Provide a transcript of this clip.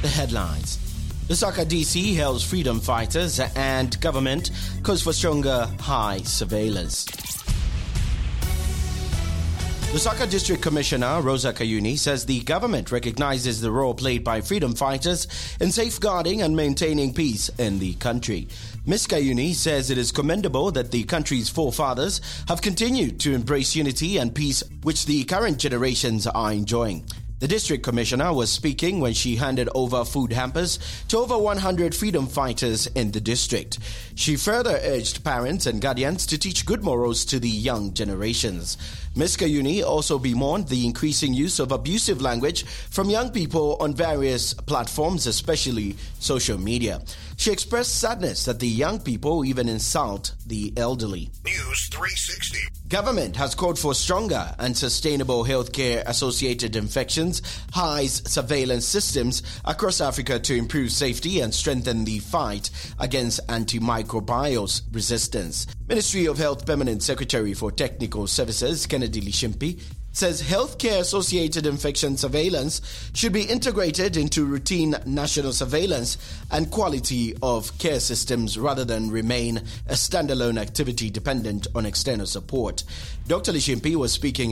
The headlines. Lusaka DC hails freedom fighters and government calls for stronger high surveillance. Lusaka District Commissioner Rosa Kayuni says the government recognizes the role played by freedom fighters in safeguarding and maintaining peace in the country. Ms. Kayuni says it is commendable that the country's forefathers have continued to embrace unity and peace, which the current generations are enjoying. The district commissioner was speaking when she handed over food hampers to over 100 freedom fighters in the district. She further urged parents and guardians to teach good morals to the young generations. Ms. Kayuni also bemoaned the increasing use of abusive language from young people on various platforms, especially social media. She expressed sadness that the young people even insult the elderly. News 360. Government has called for stronger and sustainable healthcare-associated infections, HIES surveillance systems across Africa to improve safety and strengthen the fight against antimicrobial resistance. Ministry of Health Permanent Secretary for Technical Services, Kennedy Lishimpi, says healthcare-associated infection surveillance should be integrated into routine national surveillance and quality of care systems rather than remain a standalone activity dependent on external support. Dr. Lishimpi was speaking